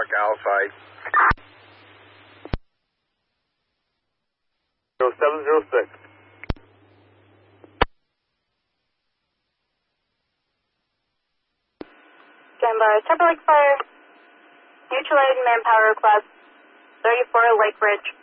Park Alpha. 0706. Stand by. Timberlake Fire. Neutralizing manpower request. 34 Lake Ridge.